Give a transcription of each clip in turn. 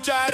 escuchar.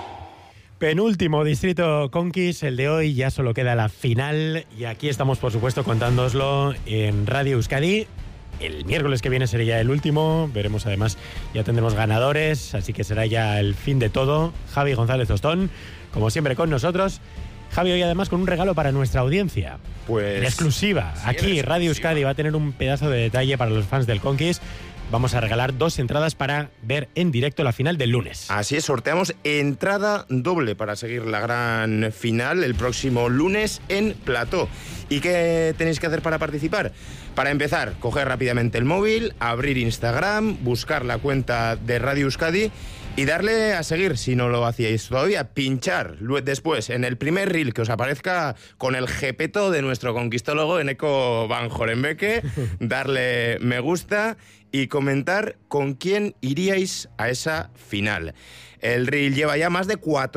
Penúltimo distrito Conquist, el de hoy, ya solo queda la final y aquí estamos por supuesto contándoslo en Radio Euskadi. El miércoles que viene sería el último, veremos además, ya tendremos ganadores, así que será ya el fin de todo. Javi González Ostón, como siempre con nosotros. Javi, hoy además con un regalo para nuestra audiencia. Pues en exclusiva. Sí, aquí Radio Euskadi va a tener un pedazo de detalle para los fans del Conquist. Vamos a regalar 2 entradas para ver en directo la final del lunes. Así es, sorteamos entrada doble para seguir la gran final el próximo lunes en Plató. ¿Y qué tenéis que hacer para participar? Para empezar, coger rápidamente el móvil, abrir Instagram, buscar la cuenta de Radio Euskadi y darle a seguir, si no lo hacíais todavía, pinchar después en el primer reel que os aparezca con el jepeto de nuestro conquistólogo Eneko Van Jorenbeke, darle me gusta y comentar con quién iríais a esa final. El reel lleva ya más de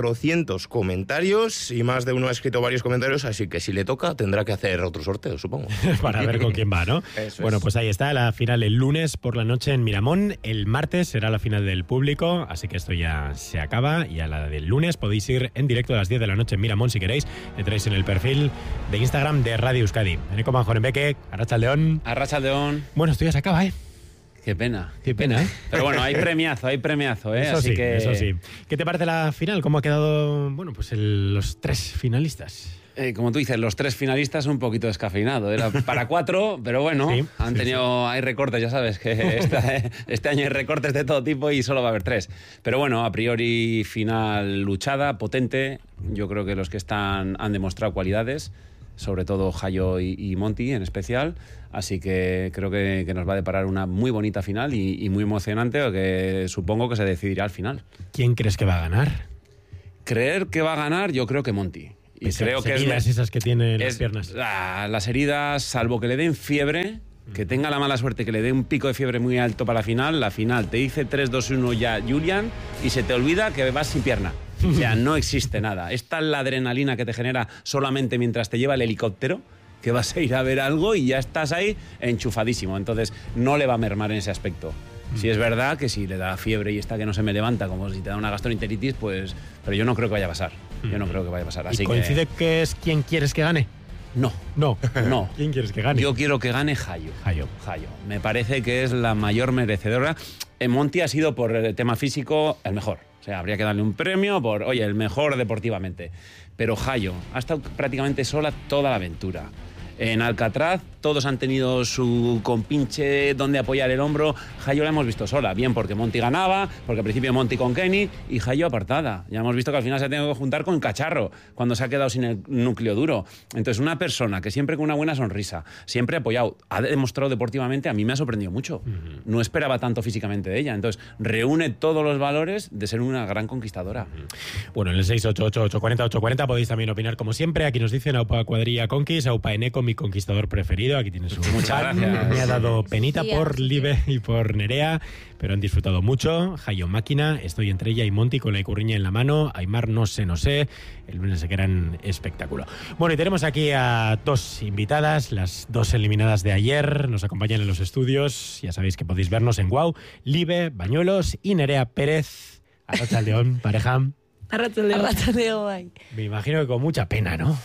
400 comentarios y más de uno ha escrito varios comentarios, así que si le toca tendrá que hacer otro sorteo, supongo. Para ver con quién va, ¿no? Bueno, pues ahí está, la final el lunes por la noche en Miramón. El martes será la final del público, así que esto ya se acaba. Y a la del lunes podéis ir en directo a las 10 de la noche en Miramón si queréis. Le traéis en el perfil de Instagram de Radio Euskadi. Eneko Van Jorenbeke, Arratsaldeon. Arratsaldeon. Bueno, esto ya se acaba, ¿eh? Qué pena. Qué pena, ¿eh? Pero bueno, hay premiazo, ¿eh? Eso Así sí, que... eso sí. ¿Qué te parece la final? ¿Cómo ha quedado, bueno, pues los 3 finalistas? Como tú dices, los 3 finalistas un poquito descafeinado. Era para 4, pero bueno, sí, hay recortes, ya sabes, que este año hay recortes de todo tipo y solo va a haber 3. Pero bueno, a priori final luchada, potente. Yo creo que los que están han demostrado cualidades, sobre todo Jayo y Monty en especial, así que creo que nos va a deparar una muy bonita final y muy emocionante, que supongo que se decidirá al final. ¿Quién crees que va a ganar? Creer que va a ganar, yo creo que Monty. Y pues creo que heridas esas que tiene las piernas. Las heridas, salvo que le den fiebre, que tenga la mala suerte que le dé un pico de fiebre muy alto para la final te dice 3-2-1 ya Julian y se te olvida que vas sin pierna. O sea, no existe nada. Esta es la adrenalina que te genera solamente mientras te lleva el helicóptero, que vas a ir a ver algo y ya estás ahí enchufadísimo. Entonces, no le va a mermar en ese aspecto. Sí es verdad que si le da fiebre y está que no se me levanta, como si te da una gastroenteritis, pues... Pero yo no creo que vaya a pasar. Yo no creo que vaya a pasar. Así ¿Y coincide que es quien quieres que gane? No. ¿Quién quieres que gane? Yo quiero que gane Jayo. Me parece que es la mayor merecedora. Monty ha sido, por el tema físico, el mejor. O sea, habría que darle un premio por, oye, el mejor deportivamente. Pero Jayo ha estado prácticamente sola toda la aventura. En Alcatraz todos han tenido su compinche donde apoyar el hombro. Jayo la hemos visto sola, bien porque Monty ganaba, porque al principio Monty con Kenny y Jayo apartada. Ya hemos visto que al final se ha tenido que juntar con Cacharro cuando se ha quedado sin el núcleo duro. Entonces una persona que siempre con una buena sonrisa, siempre apoyado, ha demostrado deportivamente, a mí me ha sorprendido mucho. No esperaba tanto físicamente de ella. Entonces reúne todos los valores de ser una gran conquistadora. Bueno, en el 688-840-840 podéis también opinar como siempre. Aquí nos dicen Aupa Cuadrilla Conquist, Aupa Eneko, mi conquistador preferido. Aquí tienes un muchas gracias. Me ha dado penita por Libe y por Nerea, pero han disfrutado mucho. Jayo Máquina, estoy entre ella y Monty con la icurriña en la mano. Aymar no sé. El lunes se quedan espectáculo. Bueno, y tenemos aquí a 2 invitadas, las 2 eliminadas de ayer. Nos acompañan en los estudios. Ya sabéis que podéis vernos en Guau. Libe Bañuelos y Nerea Pérez. Arratsaldeon, pareja. Arratsaldeon. Me imagino que con mucha pena, ¿no?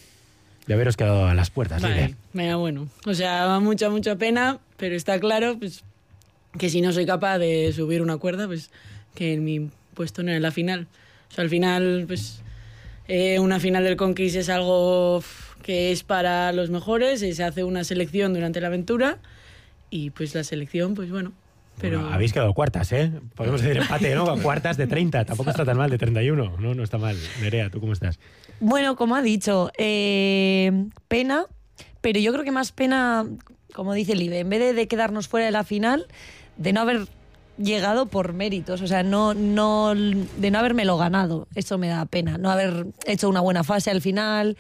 De haberos quedado a las puertas, vale, Libe. Bueno, o sea, mucha pena, pero está claro pues, que si no soy capaz de subir una cuerda, pues que mi puesto no era la final. O sea, al final, pues una final del Conquist es algo que es para los mejores, se hace una selección durante la aventura y pues la selección, pues bueno. Pero... Bueno, habéis quedado cuartas, ¿eh? Podemos decir empate, ¿no? Cuartas de 30, tampoco está tan mal, de 31. No está mal. Nerea, ¿tú cómo estás? Bueno, como ha dicho, pena, pero yo creo que más pena, como dice Libe, en vez de quedarnos fuera de la final, de no haber llegado por méritos, o sea, de no habérmelo ganado. Eso me da pena, no haber hecho una buena fase al final,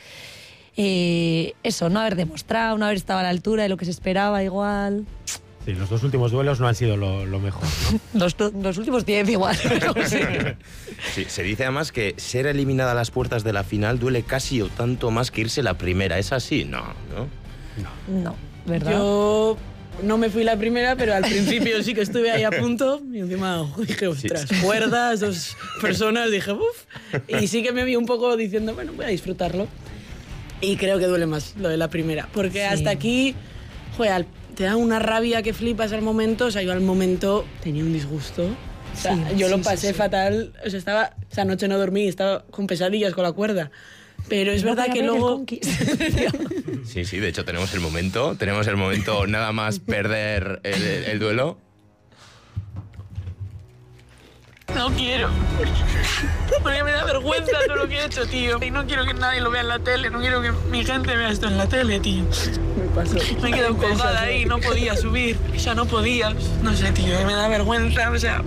no haber demostrado, no haber estado a la altura de lo que se esperaba igual... Sí, los 2 últimos duelos no han sido lo mejor, ¿no? Los últimos 10 igual. Sí, se dice además que ser eliminada a las puertas de la final duele casi o tanto más que irse la primera. ¿Es así? No. No, ¿verdad? Yo no me fui la primera, pero al principio sí que estuve ahí a punto. Y encima dije, ostras, cuerdas, 2 personas, dije, uff. Y sí que me vi un poco diciendo, bueno, voy a disfrutarlo. Y creo que duele más lo de la primera. Porque hasta aquí, joder, te da una rabia que flipas al momento. O sea, yo al momento tenía un disgusto. O sea, yo lo pasé fatal. O sea, esa noche no dormí, estaba con pesadillas con la cuerda. Pero es verdad que luego... Sí, de hecho tenemos el momento nada más perder el duelo. No quiero. Porque me da vergüenza todo lo que he hecho, tío. Y no quiero que nadie lo vea en la tele. No quiero que mi gente vea esto en la tele, tío. Me pasó. Me he quedado colgada ahí. No podía subir. Ya no podía. No sé, tío. Me da vergüenza. O sea...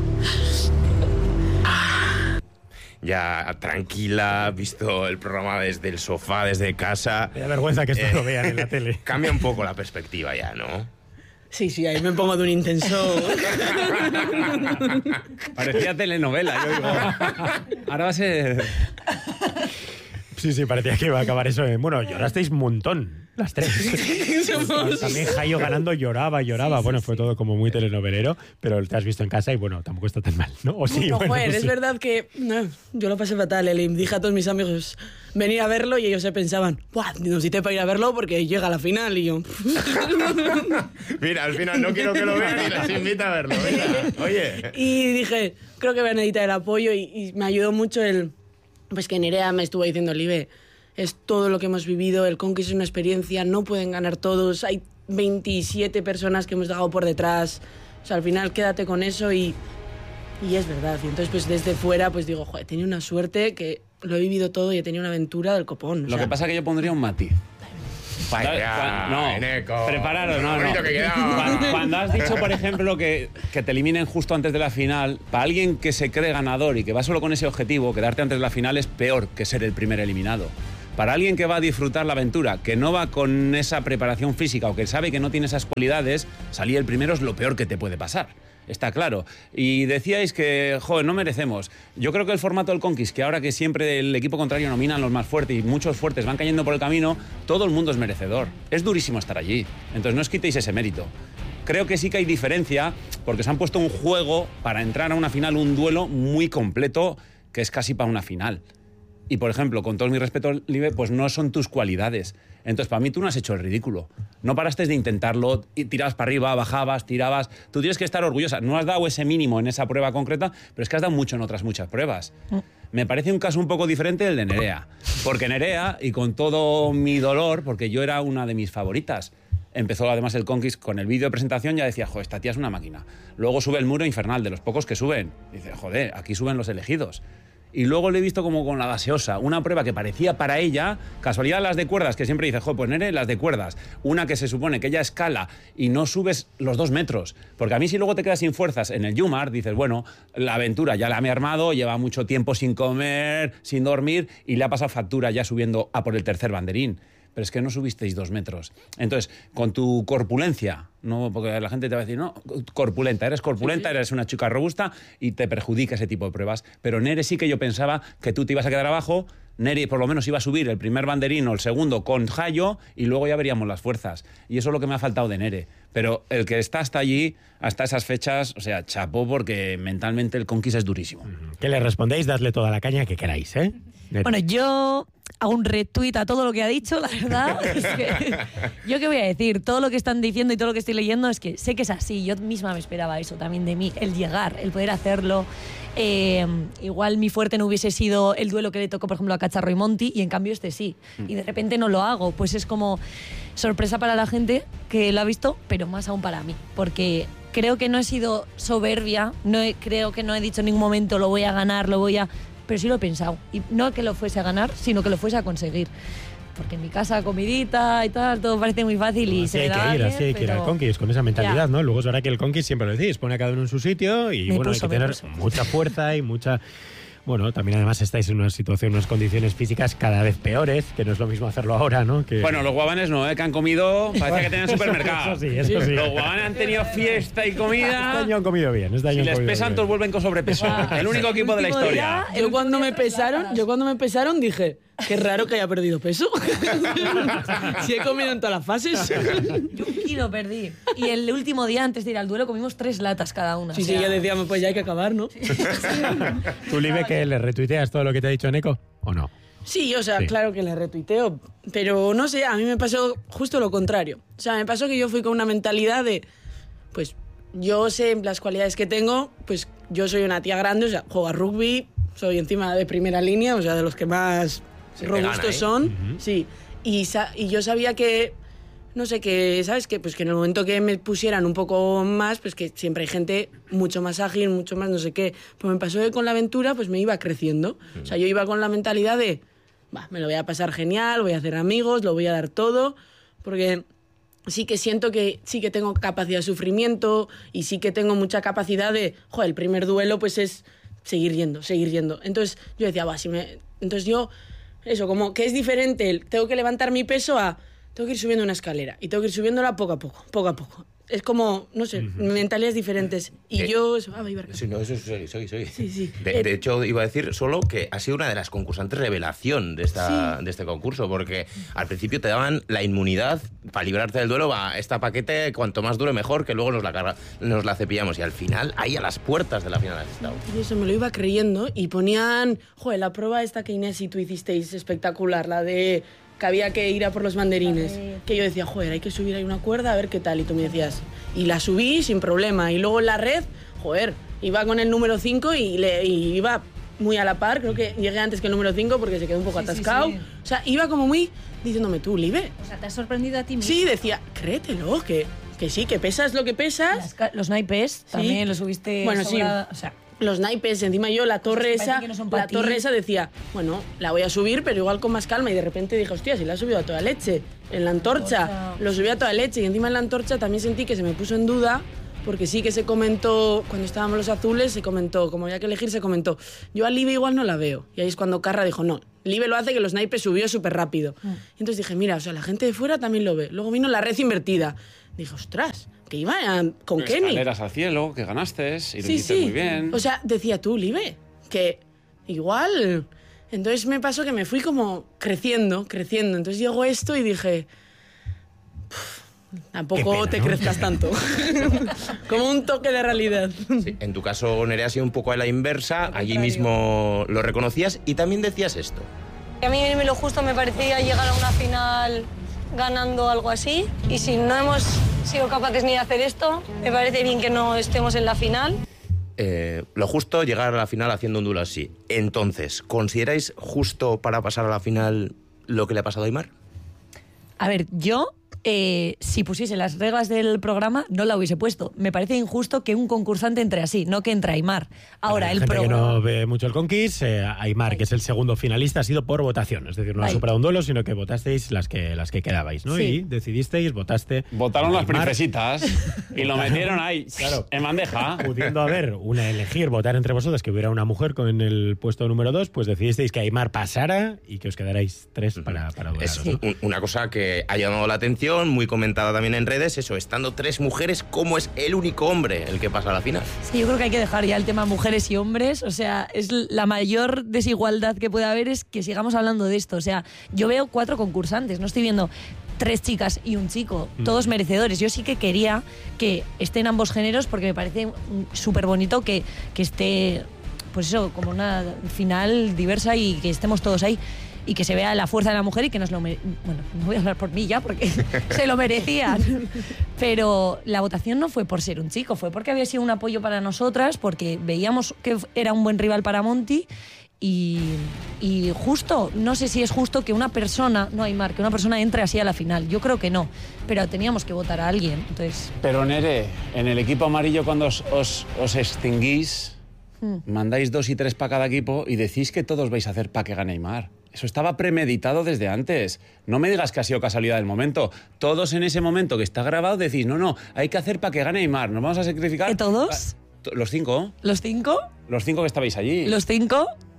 Ya tranquila, visto el programa desde el sofá, desde casa. Me da vergüenza que esto lo vean en la tele. Cambia un poco la perspectiva ya, ¿no? Sí, ahí me pongo de un intenso. Parecía telenovela, yo digo. Ahora va a ser... Sí, parecía que iba a acabar eso. Bueno, llorasteis un montón, las 3. También Jayo ganando lloraba. Bueno, fue todo como muy telenovelero, pero te has visto en casa y bueno, tampoco está tan mal, ¿no? O sí, no, bueno, joder, sí. Es verdad que yo lo pasé fatal. Le dije a todos mis amigos venir a verlo y ellos se pensaban, ¡buah! Nos cité para ir a verlo porque llega a la final y yo... Mira, al final no quiero que lo vean y les invita a verlo. Venga, oye. Y dije, creo que voy a necesitar el apoyo y me ayudó mucho pues que Nerea me estuvo diciendo, Libe, es todo lo que hemos vivido, el Conquist es una experiencia, no pueden ganar todos, hay 27 personas que hemos dejado por detrás, o sea, al final quédate con eso y es verdad. Y entonces, pues desde fuera, pues digo, joder, he tenido una suerte que lo he vivido todo y he tenido una aventura del copón. Lo que pasa es que yo pondría un matiz. Prepararos, no. Cuando has dicho, por ejemplo, que te eliminen justo antes de la final, para alguien que se cree ganador y que va solo con ese objetivo, quedarte antes de la final es peor que ser el primer eliminado. Para alguien que va a disfrutar la aventura, que no va con esa preparación física o que sabe que no tiene esas cualidades, salir el primero es lo peor que te puede pasar. Está claro. Y decíais que, joder, no merecemos. Yo creo que el formato del Conquist, que ahora que siempre el equipo contrario nomina a los más fuertes y muchos fuertes van cayendo por el camino, todo el mundo es merecedor. Es durísimo estar allí. Entonces no os quitéis ese mérito. Creo que sí que hay diferencia, porque se han puesto un juego para entrar a una final, un duelo muy completo, que es casi para una final. Y, por ejemplo, con todo mi respeto, Libe, pues no son tus cualidades. Entonces, para mí tú no has hecho el ridículo. No paraste de intentarlo, y tirabas para arriba, bajabas, tirabas. Tú tienes que estar orgullosa. No has dado ese mínimo en esa prueba concreta, pero es que has dado mucho en otras muchas pruebas. Me parece un caso un poco diferente del de Nerea. Porque Nerea, y con todo mi dolor, porque yo era una de mis favoritas, empezó además el Conquist con el vídeo de presentación, ya decía, joder, esta tía es una máquina. Luego sube el muro infernal, de los pocos que suben. Dice, joder, aquí suben los elegidos. Y luego le he visto como con la gaseosa, una prueba que parecía para ella, casualidad las de cuerdas, que siempre dice, joder, pues Nere, las de cuerdas. Una que se supone que ella escala y no subes los 2 metros. Porque a mí si luego te quedas sin fuerzas en el Yumar, dices, bueno, la aventura ya la me he armado, lleva mucho tiempo sin comer, sin dormir, y le ha pasado factura ya subiendo a por el 3er banderín. Pero es que no subisteis 2 metros. Entonces, con tu corpulencia, no, porque la gente te va a decir, no, corpulenta, eres corpulenta, eres una chica robusta y te perjudica ese tipo de pruebas. Pero Nere sí que yo pensaba que tú te ibas a quedar abajo, Nere por lo menos iba a subir el primer banderín o el segundo con Jayo y luego ya veríamos las fuerzas. Y eso es lo que me ha faltado de Nere. Pero el que está hasta allí, hasta esas fechas, o sea, chapó porque mentalmente el Conquist es durísimo. ¿Qué le respondéis? Dadle toda la caña que queráis, ¿eh? Bueno, yo hago un retweet a todo lo que ha dicho, la verdad. Es que, ¿yo qué voy a decir? Todo lo que están diciendo y todo lo que estoy leyendo es que sé que es así. Yo misma me esperaba eso también de mí, el llegar, el poder hacerlo. Igual mi fuerte no hubiese sido el duelo que le tocó, por ejemplo, a Cacharro y Monty, y en cambio este sí. Y de repente no lo hago. Pues es como sorpresa para la gente que lo ha visto, pero más aún para mí. Porque creo que no he sido soberbia, creo que no he dicho en ningún momento lo voy a ganar, pero sí lo he pensado. Y no que lo fuese a ganar, sino que lo fuese a conseguir. Porque en mi casa, comidita y tal, todo parece muy fácil y se me da bien. Así hay que ir al Conquist con esa mentalidad, ¿no? Luego es verdad que el Conquist siempre lo decís, pone a cada uno en su sitio y bueno, hay que tener mucha fuerza y mucha Bueno, también además estáis en una situación, unas condiciones físicas cada vez peores, que no es lo mismo hacerlo ahora, ¿no? Que... Bueno, los guabanes no, que han comido, parecía que tenían supermercado. Eso sí. Los guabanes han tenido fiesta y comida. Este año han comido bien. Si les pesan, todos vuelven con sobrepeso. El único equipo de la historia. Yo cuando me pesaron dije, qué raro que haya perdido peso. Si he comido en todas las fases. Yo 1 kilo perdí. Y el último día, antes de ir al duelo, comimos 3 latas cada una. Sí, sí, ya decíamos, pues ya hay que acabar, ¿no? ¿Tú, Libe, que le retuiteas todo lo que te ha dicho Neko o no? Sí, o sea, claro que le retuiteo, pero no sé, a mí me pasó justo lo contrario. O sea, me pasó que yo fui con una mentalidad de, pues, yo sé las cualidades que tengo, pues yo soy una tía grande, o sea, juego a rugby, soy encima de primera línea, o sea, de los que más robustos son, sí. Y yo sabía que, no sé, que, ¿sabes? Que, pues que en el momento que me pusieran un poco más, pues que siempre hay gente mucho más ágil, mucho más no sé qué. Pues me pasó que con la aventura pues me iba creciendo. O sea, yo iba con la mentalidad de, me lo voy a pasar genial, voy a hacer amigos, lo voy a dar todo, porque sí que siento que sí que tengo capacidad de sufrimiento y sí que tengo mucha capacidad de, el primer duelo pues es seguir yendo. Entonces yo decía, entonces yo, eso, como que es diferente, tengo que levantar mi peso a... Tengo que ir subiendo una escalera y tengo que ir subiéndola poco a poco. Es como, no sé, mentalidades diferentes. Y yo... Sí, no, eso soy. Sí. De hecho, iba a decir solo que ha sido una de las concursantes revelación de este concurso, porque al principio te daban la inmunidad para librarte del duelo. Esta paquete, cuanto más dure mejor, que luego nos la cepillamos. Y al final, ahí a las puertas de la final has estado. Y eso me lo iba creyendo. Y ponían, la prueba esta que Inés y tú hicisteis espectacular, la de... que había que ir a por los banderines, que yo decía, hay que subir ahí una cuerda a ver qué tal, y tú me decías, y la subí sin problema, y luego en la red, iba con el número 5 y iba muy a la par, creo que llegué antes que el número 5 porque se quedó un poco atascado, sí. O sea, iba como muy diciéndome, tú, Libe. O sea, ¿te has sorprendido a ti mismo? Sí, decía, créetelo, que sí, que pesas lo que pesas. Los naipes también los subiste. Bueno, sobrada, sí. O sea, los naipes, encima yo la torre esa decía, la voy a subir, pero igual con más calma, y de repente dije, hostia, si la he subido a toda leche, en la antorcha, lo subí a toda leche, y encima en la antorcha también sentí que se me puso en duda, porque sí que se comentó, cuando estábamos los azules, se comentó, como había que elegir, se comentó, yo a Libe igual no la veo, y ahí es cuando Carra dijo, no, Libe lo hace, que los naipes subió súper rápido. Y entonces dije, mira, o sea, la gente de fuera también lo ve. Luego vino la red invertida. Dije, ostras, que iba con Kenny. Escaleras al cielo, que ganaste y lo hiciste muy bien. O sea, decía tú, Libe, que igual... Entonces me pasó que me fui como creciendo. Entonces llegó esto y dije... Tampoco te crezcas tanto. Como un toque de realidad. Sí, en tu caso, Nerea, ha sido un poco a la inversa. Allí mismo lo reconocías y también decías esto. A mí lo justo me parecía llegar a una final ganando algo así, y si no hemos sido capaces ni de hacer esto, me parece bien que no estemos en la final. Lo justo, llegar a la final haciendo un duelo así. Entonces, ¿consideráis justo para pasar a la final lo que le ha pasado a Aimar? A ver, yo, si pusiese las reglas del programa, no la hubiese puesto. Me parece injusto que un concursante entre así, no que entre Aimar. Ahora, el gente programa... que no ve mucho el Conquist, Aimar, que es el segundo finalista, ha sido por votación. Es decir, no ha superado un duelo, sino que votasteis las que quedabais, ¿no? Sí. Y decidisteis, Votaron las Aimar, princesitas y lo metieron ahí, claro, en bandeja. pudiendo elegir, votar entre vosotros, que hubiera una mujer con el puesto número 2, pues decidisteis que Aimar pasara y que os quedarais 3 para duelar. Es ¿no? una cosa que ha llamado la atención, muy comentada también en redes, eso, estando 3 mujeres, ¿cómo es el único hombre el que pasa a la final? Sí, yo creo que hay que dejar ya el tema mujeres y hombres. O sea, es la mayor desigualdad que puede haber es que sigamos hablando de esto. O sea, yo veo 4 concursantes, no estoy viendo 3 chicas y un chico, todos merecedores. Yo sí que quería que estén ambos géneros porque me parece súper bonito que esté, pues eso, como una final diversa y que estemos todos ahí. Y que se vea la fuerza de la mujer y que nos lo bueno, no voy a hablar por mí ya porque se lo merecían. Pero la votación no fue por ser un chico, fue porque había sido un apoyo para nosotras, porque veíamos que era un buen rival para Monty y justo, no sé si es justo que una persona, no Aimar, que una persona entre así a la final. Yo creo que no, pero teníamos que votar a alguien, entonces... Pero Nere, en el equipo amarillo cuando os extinguís, mandáis 2 y 3 para cada equipo y decís que todos vais a hacer para que gane Aimar. Eso estaba premeditado desde antes. No me digas que ha sido casualidad del momento. Todos en ese momento que está grabado decís, no, hay que hacer para que gane Aimar. Nos vamos a sacrificar. ¿Que todos? Los 5. ¿Los 5? Los 5 que estabais allí. ¿Los 5?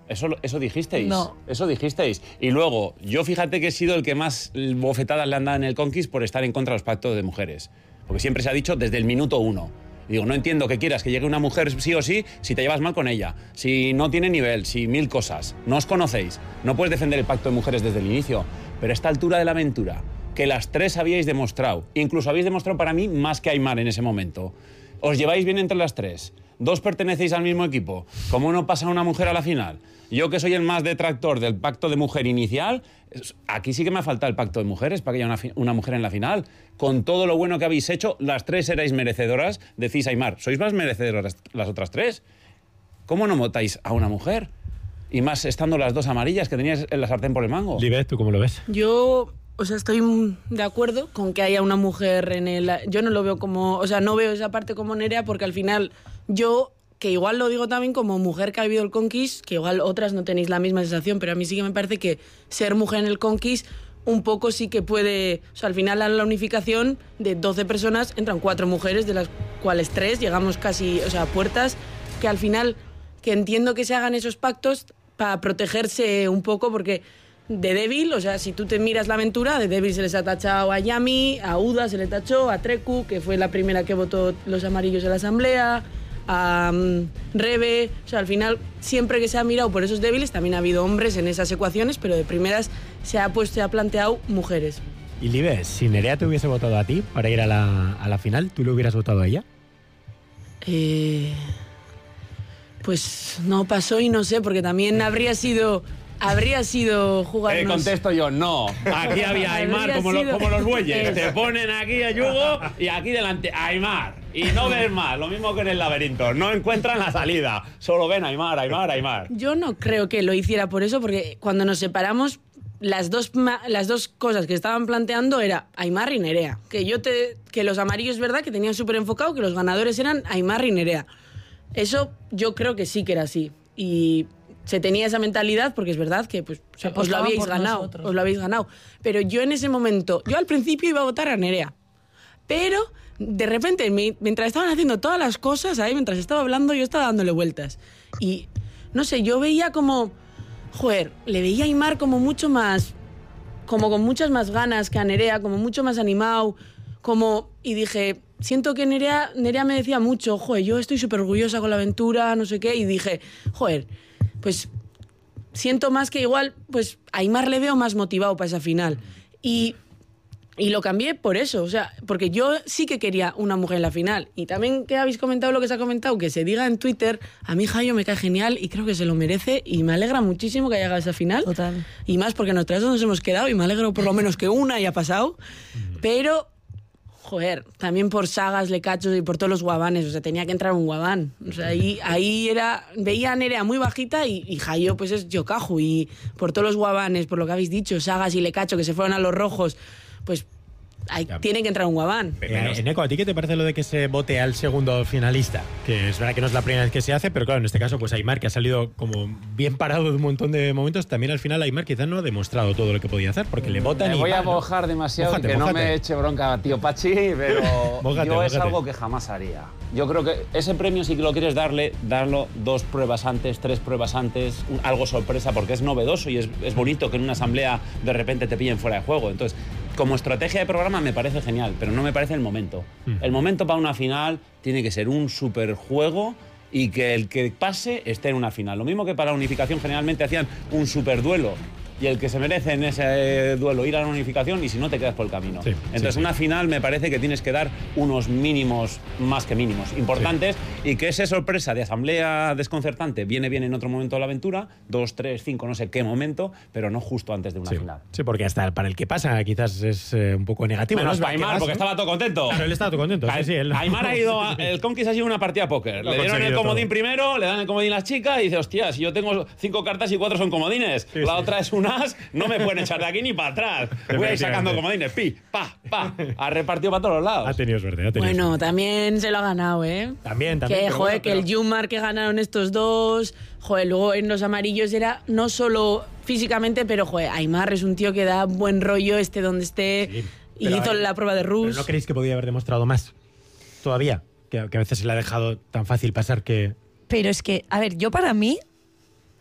Eso dijisteis. No. Eso dijisteis. Y luego, yo fíjate que he sido el que más bofetadas le han dado en el Conquist por estar en contra de los pactos de mujeres. Porque siempre se ha dicho desde el minuto 1. Digo, no entiendo que quieras que llegue una mujer sí o sí si te llevas mal con ella, si no tiene nivel, si 1000 cosas. No os conocéis. No puedes defender el pacto de mujeres desde el inicio. Pero a esta altura de la aventura, que las tres habíais demostrado, incluso habéis demostrado para mí más que Aimar en ese momento. Os lleváis bien entre las tres. 2 pertenecéis al mismo equipo. ¿Cómo no pasa una mujer a la final? Yo, que soy el más detractor del pacto de mujer inicial, aquí sí que me ha faltado el pacto de mujeres para que haya una mujer en la final. Con todo lo bueno que habéis hecho, las tres erais merecedoras. Decís, Aimar, ¿sois más merecedoras las otras tres? ¿Cómo no votáis a una mujer? Y más estando las 2 amarillas que teníais en la sartén por el mango. Libe, ¿tú cómo lo ves? Yo, o sea, estoy de acuerdo con que haya una mujer en el... Yo no lo veo como... O sea, no veo esa parte como Nerea porque al final yo, que igual lo digo también como mujer que ha vivido el Conquist, que igual otras no tenéis la misma sensación, pero a mí sí que me parece que ser mujer en el Conquist un poco sí que puede... O sea, al final a la unificación de 12 personas entran 4 mujeres, de las cuales 3 llegamos casi, o sea, a puertas, que al final, que entiendo que se hagan esos pactos para protegerse un poco, porque de débil, o sea, si tú te miras la aventura, de débil se les ha tachado a Yami, a Uda se le tachó, a Trecu, que fue la primera que votó los amarillos en la asamblea, a Rebe, o sea, al final, siempre que se ha mirado por esos débiles, también ha habido hombres en esas ecuaciones, pero de primeras se ha planteado mujeres. Y Libe, si Nerea te hubiese votado a ti para ir a la final, ¿tú le hubieras votado a ella? Pues no pasó y no sé, porque también habría sido jugarnos... Contesto yo, no. Aquí había Aimar como los bueyes. Te ponen aquí a Yugo y aquí delante Aimar. Y no ves más, lo mismo que en el laberinto. No encuentran la salida. Solo ven Aimar, Aimar, Aimar. Yo no creo que lo hiciera por eso, porque cuando nos separamos, las dos cosas que estaban planteando era Aimar y Nerea. Que los amarillos, es verdad, que tenían súper enfocado, que los ganadores eran Aimar y Nerea. Eso yo creo que sí que era así. Y se tenía esa mentalidad porque es verdad que pues, os lo habéis ganado. Pero yo en ese momento, yo al principio iba a votar a Nerea. Pero de repente, mientras estaban haciendo todas las cosas, ahí mientras estaba hablando, yo estaba dándole vueltas. Y no sé, yo veía como... Joder, le veía a Aimar como mucho más... Como con muchas más ganas que a Nerea, como mucho más animado. Y dije... Siento que Nerea me decía mucho, joder, yo estoy súper orgullosa con la aventura, no sé qué, y dije, joder, pues siento más que igual, pues a Aimar le veo más motivado para esa final. Y lo cambié por eso, o sea, porque yo sí que quería una mujer en la final. Y también que habéis comentado lo que se ha comentado, que se diga en Twitter, a mí Jayo me cae genial y creo que se lo merece y me alegra muchísimo que haya llegado a esa final. Total. Y más porque nosotras nos hemos quedado y me alegro por lo menos que una haya pasado, pero... Joder, también por sagas, lecachos y por todos los guabanes. O sea, tenía que entrar un guabán. O sea, ahí era... Veía a Nerea muy bajita y Jayo pues es Yokahu. Y por todos los guabanes, por lo que habéis dicho, sagas y lecacho que se fueron a los rojos, pues tiene que entrar un guabán. Eneco, ¿a ti qué te parece lo de que se vote al segundo finalista? Que es verdad que no es la primera vez que se hace, pero claro, en este caso, pues Aimar, que ha salido como bien parado de un montón de momentos, también al final Aimar quizás no ha demostrado todo lo que podía hacer, porque le votan y... Me voy a mojar demasiado, mójate. No me eche bronca, tío Pachi, pero mójate. Es algo que jamás haría. Yo creo que ese premio, si lo quieres darlo 2 pruebas antes, 3 pruebas antes, algo sorpresa, porque es novedoso y es bonito que en una asamblea de repente te pillen fuera de juego. Entonces, como estrategia de programa me parece genial, pero no me parece el momento. El momento para una final tiene que ser un superjuego y que el que pase esté en una final. Lo mismo que para la unificación generalmente hacían un superduelo y el que se merece en ese duelo ir a la unificación y si no te quedas por el camino. Sí, entonces una final me parece que tienes que dar unos mínimos, más que mínimos, importantes y que esa sorpresa de asamblea desconcertante viene bien en otro momento de la aventura, 2, 3, 5, no sé qué momento, pero no justo antes de una final. Sí, porque hasta para el que pasa quizás es un poco negativo. Menos para Aimar, porque estaba todo contento. Claro, él estaba todo contento. Aimar ha ido el Conquist ha sido una partida póker. Le dieron el comodín primero, le dan el comodín a las chicas y dice, hostia, si yo tengo 5 cartas y 4 son comodines, la otra es un as, no me pueden echar de aquí ni para atrás. Voy a ir sacando comodines, pa. Ha repartido para todos los lados. Ha tenido suerte. Bueno, también se lo ha ganado, ¿eh? También. Que, joder, que el Yumar que ganaron estos dos, joder, luego en los amarillos era no solo físicamente, pero, joder, Aimar es un tío que da buen rollo donde esté y hizo la prueba de Rus. ¿Pero no creéis que podía haber demostrado más? Todavía. Que a veces se le ha dejado tan fácil pasar que... Pero es que, a ver, yo para mí...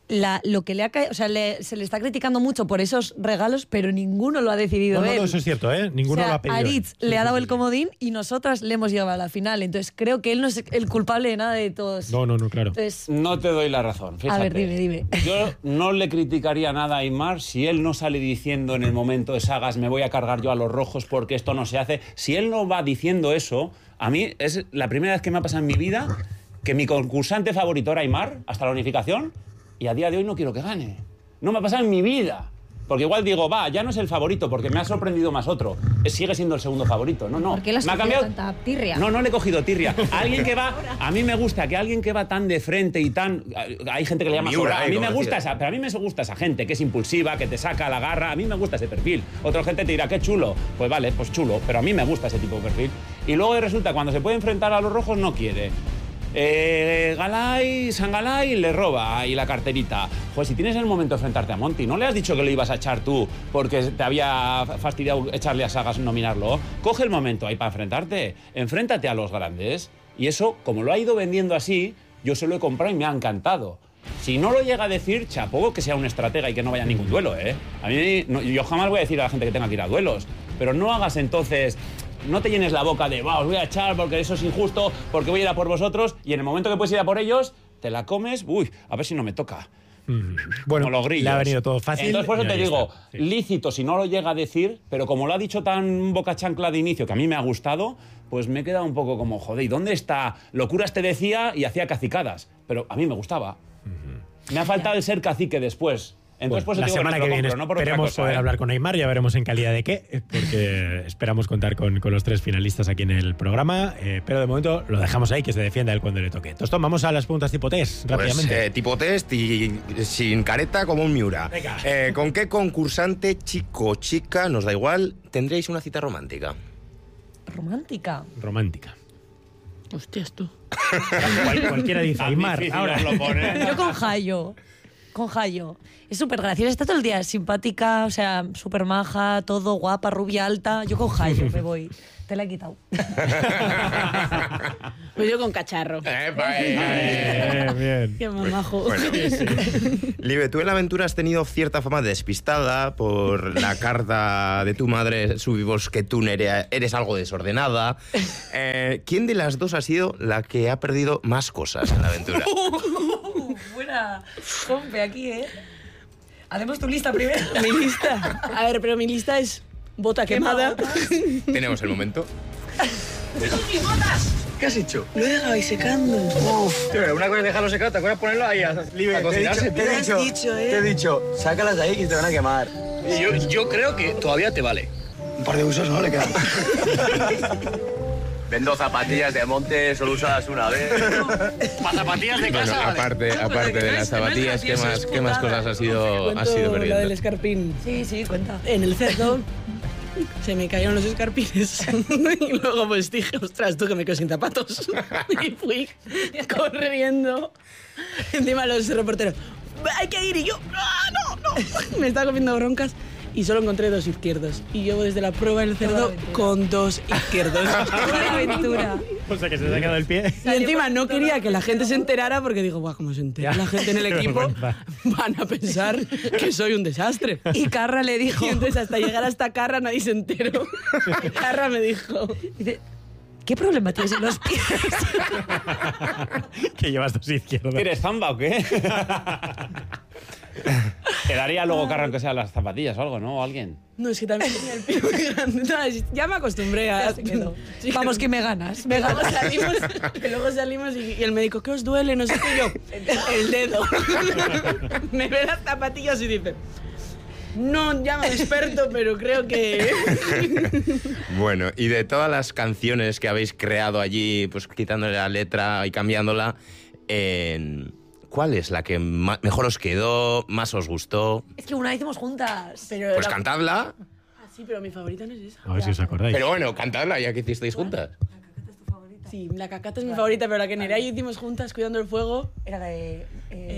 lo que le ha caído, o sea, se le está criticando mucho por esos regalos, pero ninguno lo ha decidido él. No, eso es cierto, ¿eh? Ninguno o sea, lo ha pedido. Aritz él. le ha dado Sí. el comodín y nosotras le hemos llevado a la final. Entonces creo que él no es el culpable de nada de todos. No, claro. Entonces, No te doy la razón, fíjate. A ver, dime. Yo no le criticaría nada a Aimar si él no sale diciendo en el momento de sagas me voy a cargar yo a los rojos porque esto no se hace. Si él no va diciendo eso, a mí es la primera vez que me ha pasado en mi vida que mi concursante favorito era Aimar hasta la unificación y a día de hoy no quiero que gane. No me ha pasado en mi vida. Porque igual digo, ya no es el favorito, porque me ha sorprendido más otro. Sigue siendo el segundo favorito. No. ¿Por qué le has me ha cogido cambiado. tanta tirria? No le he cogido tirria. Alguien que va. A mí me gusta que alguien que va tan de frente y tan. Hay gente que le llama Miura, sobrado. A mí me como gusta decía. esa. Pero a mí me gusta esa gente que es impulsiva, que te saca la garra. A mí me gusta ese perfil. Otra gente te dirá, qué chulo. Pues vale, pues chulo. Pero a mí me gusta ese tipo de perfil. Y luego resulta, cuando se puede enfrentar a los rojos, no quiere. San Galay le roba ahí la carterita. Pues si tienes el momento de enfrentarte a Monty, ¿no le has dicho que lo ibas a echar tú porque te había fastidiado echarle a Sagas nominarlo? Coge el momento ahí para enfrentarte. Enfréntate a los grandes. Y eso, como lo ha ido vendiendo así, yo se lo he comprado y me ha encantado. Si no lo llega a decir, chapó que sea un estratega y que no vaya a ningún duelo, ¿eh? A mí, yo jamás voy a decir a la gente que tenga que ir a duelos. Pero no hagas entonces... No te llenes la boca de, os voy a echar porque eso es injusto, porque voy a ir a por vosotros, y en el momento que puedes ir a por ellos, te la comes, a ver si no me toca. Bueno, Como los grillos. le ha venido todo fácil. Entonces, por eso y te ahí digo, está. Sí. lícito si no lo llega a decir, pero como lo ha dicho tan boca chancla de inicio, que a mí me ha gustado, pues me he quedado un poco como, joder, ¿y dónde está? Locuras te decía y hacía cacicadas, pero a mí me gustaba. Me ha faltado el ser cacique después. Entonces, pues la te digo semana me que lo viene compro, no por otra esperemos cosa, poder ¿eh? hablar con Aimar, ya veremos en calidad de qué, porque esperamos contar con los 3 finalistas aquí en el programa, pero de momento lo dejamos ahí, que se defienda él cuando le toque. Tostón, vamos a las preguntas tipo test, rápidamente. Pues, tipo test y sin careta como un Miura. Venga. ¿Con qué concursante, chico o chica, nos da igual, tendréis una cita romántica? Romántica. Romántica. Hostias, tú. Cualquiera dice Tan Aimar. difícil Ahora. os lo pone. Yo con Jayo. Es súper graciosa. Está todo el día simpática, o sea, súper maja, todo guapa, rubia, alta. Yo con Jayo me voy. Te la he quitado. Pues yo con Cacharro. Bien. Qué mamajo. Bueno, Libe, tú en la aventura has tenido cierta fama de despistada por la carta de tu madre, subimos que tú, Nerea, eres algo desordenada. ¿Quién de las dos ha sido la que ha perdido más cosas en la aventura? Buena compe aquí, ¿eh? Hacemos tu lista primero. Mi lista. A ver, pero mi lista es bota quemada. Tenemos el momento. ¿Qué has hecho? Lo he dejado ahí secando. Tío, una cosa es dejarlo secado, ¿te acuerdas ponerlo ahí a cocinarse? Te he dicho, sácalas de ahí que te van a quemar. Yo creo que todavía te vale. Un par de usos no le quedan. Vendo zapatillas de monte solo usadas una vez. Para zapatillas de Bueno, casa, vale. aparte de las zapatillas, ¿qué más cosas has ido Cuento la del perdiendo? escarpín. Sí, cuenta. En el cerdo se me cayeron los escarpines y luego pues dije, ostras, tú que me quedo sin zapatos. Y fui corriendo. Encima los reporteros, hay que ir, y yo, no. Me estaba comiendo broncas y solo encontré 2 izquierdos. Y yo desde la prueba del cerdo con 2 izquierdos. Una aventura. O sea, que se te ha quedado el pie. Y encima no quería que la gente se enterara porque digo, guau, como se entera la gente en el Qué equipo, vergüenza. van a pensar que soy un desastre. Y Carra le dijo... Y entonces hasta llegar hasta Carra nadie se enteró. Carra me dijo, Dice, ¿qué problema tienes en los pies? Que llevas 2 izquierdos. ¿Eres zamba o qué? Te daría luego carro aunque sea las zapatillas o algo, ¿no? O alguien. no, es que también tenía el pie muy grande. No, ya me acostumbré a... Ya se quedó. Sí, Vamos, que me ganas. Que luego salimos y el médico, ¿qué os duele? No sé qué, yo, el dedo. Me ve las zapatillas y dice, no llama experto, pero creo que... Bueno, y de todas las canciones que habéis creado allí, pues quitándole la letra y cambiándola, ¿cuál es la que mejor os quedó, más os gustó? Es que una hicimos juntas. Pero Pues cantadla. Ah, sí, pero mi favorita no es esa. A ver si os acordáis. Pero bueno, cantadla ya que hicisteis juntas. Sí, la cacata es mi favorita, pero la que Nerea y yo hicimos juntas cuidando el fuego. Era de...